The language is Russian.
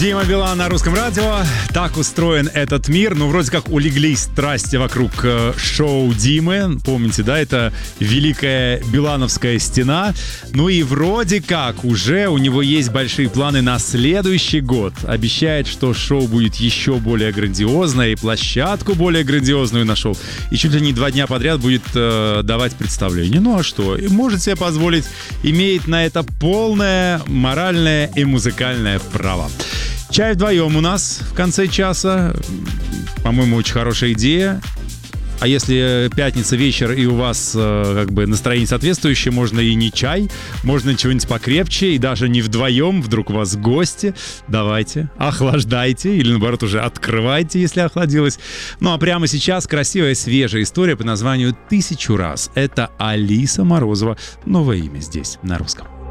Дима Билан на Русском радио. Так устроен этот мир. Ну, вроде как улеглись страсти вокруг шоу Димы. Помните, да, это великая Билановская стена. Ну и вроде как уже у него есть большие планы на следующий год. Обещает, что шоу будет еще более грандиозное, и площадку более грандиозную нашел. И чуть ли не 2 дня подряд будет давать представление. Ну а что? И может себе позволить, имеет на это полное моральное и музыкальное право. Чай вдвоем у нас в конце часа. По-моему, очень хорошая идея. А если пятница вечер и у вас как бы настроение соответствующее, можно и не чай, можно чего-нибудь покрепче, и даже не вдвоем, вдруг у вас гости. Давайте, охлаждайте, или наоборот уже открывайте, если охладилось. Ну а прямо сейчас красивая свежая история по названию «1000 раз». Это Алиса Морозова. Новое имя здесь, на русском.